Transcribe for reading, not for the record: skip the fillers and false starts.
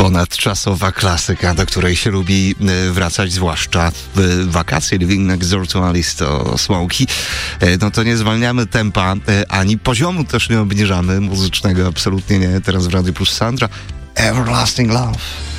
Ponadczasowa klasyka, do której się lubi wracać, zwłaszcza w wakacje. Living Next Door to Alice to Smokey. No to nie zwalniamy tempa, ani poziomu też nie obniżamy, muzycznego absolutnie nie. Teraz w Radiu Plus Sandra. Everlasting Love.